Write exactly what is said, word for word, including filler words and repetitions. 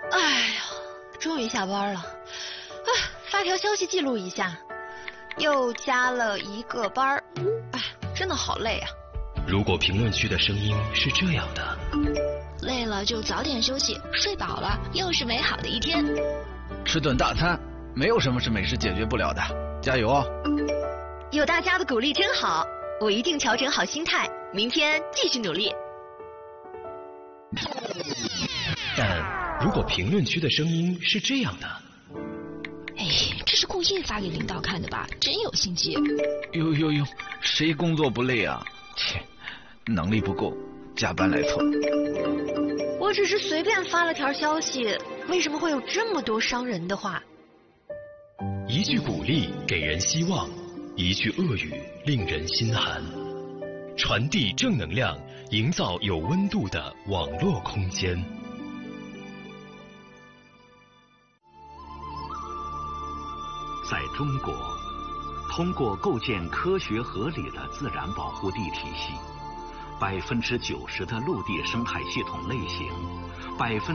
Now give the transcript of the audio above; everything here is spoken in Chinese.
哎呀，终于下班了，啊，发条消息记录一下，又加了一个班儿，哎，真的好累啊。 如果评论区的声音是这样的， 累了就早点休息，睡饱了又是美好的一天。 吃顿大餐，没有什么是美食解决不了的，加油哦！ 有大家的鼓励真好，我一定调整好心态，明天继续努力。 但如果评论区的声音是这样的， 哎，这是故意发给领导看的吧？真有心机。 呦呦呦，谁工作不累啊？切，能力不够，加班来凑。 我只是随便发了条消息，为什么会有这么多伤人的话？ 一句鼓励给人希望，一句恶语令人心寒。传递正能量，营造有温度的网络空间。 在中国，通过构建科学合理的自然保护地体系，百分之九十的陆地生态系统类型，百分